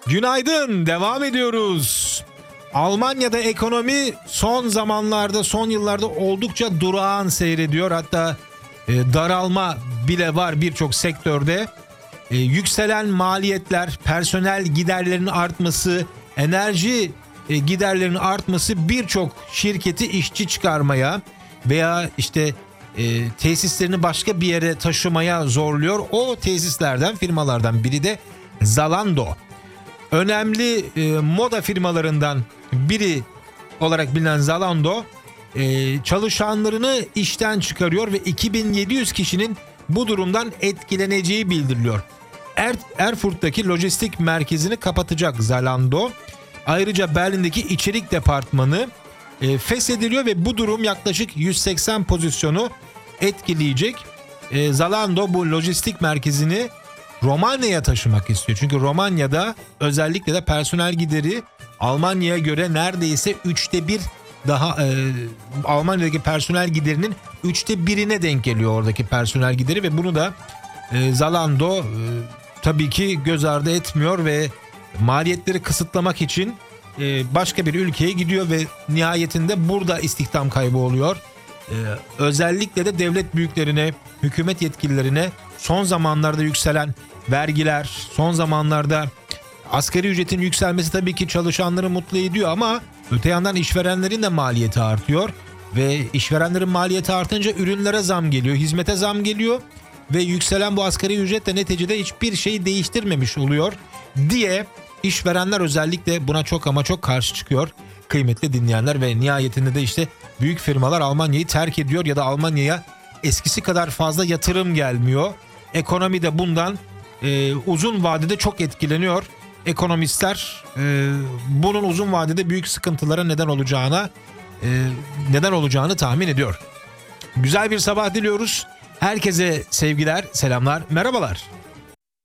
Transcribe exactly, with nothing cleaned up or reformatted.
Günaydın, devam ediyoruz. Almanya'da ekonomi son zamanlarda, son yıllarda oldukça durağan seyrediyor. Hatta e, daralma bile var birçok sektörde. E, yükselen maliyetler, personel giderlerinin artması, enerji e, giderlerinin artması birçok şirketi işçi çıkarmaya veya işte e, tesislerini başka bir yere taşımaya zorluyor. O tesislerden, firmalardan biri de Zalando. Önemli e, moda firmalarından biri olarak bilinen Zalando e, çalışanlarını işten çıkarıyor ve iki bin yedi yüz kişinin bu durumdan etkileneceği bildiriliyor. Er, Erfurt'taki lojistik merkezini kapatacak Zalando. Ayrıca Berlin'deki içerik departmanı e, feshediliyor ve bu durum yaklaşık yüz seksen pozisyonu etkileyecek. E, Zalando bu lojistik merkezini Romanya'ya taşımak istiyor. Çünkü Romanya'da özellikle de personel gideri Almanya'ya göre neredeyse üçte bir daha e, Almanya'daki personel giderinin üçte birine denk geliyor oradaki personel gideri ve bunu da e, Zalando e, tabii ki göz ardı etmiyor ve maliyetleri kısıtlamak için e, başka bir ülkeye gidiyor ve nihayetinde burada istihdam kaybı oluyor. E, özellikle de devlet büyüklerine, hükümet yetkililerine son zamanlarda yükselen vergiler, son zamanlarda asgari ücretin yükselmesi tabii ki çalışanları mutlu ediyor ama öte yandan işverenlerin de maliyeti artıyor ve işverenlerin maliyeti artınca ürünlere zam geliyor, hizmete zam geliyor ve yükselen bu asgari ücret de neticede hiçbir şeyi değiştirmemiş oluyor diye işverenler özellikle buna çok ama çok karşı çıkıyor kıymetli dinleyenler ve nihayetinde de işte büyük firmalar Almanya'yı terk ediyor ya da Almanya'ya eskisi kadar fazla yatırım gelmiyor. Ekonomi de bundan e, uzun vadede çok etkileniyor. Ekonomistler e, bunun uzun vadede büyük sıkıntılara neden olacağına e, neden olacağını tahmin ediyor. Güzel bir sabah diliyoruz. Herkese sevgiler, selamlar, merhabalar.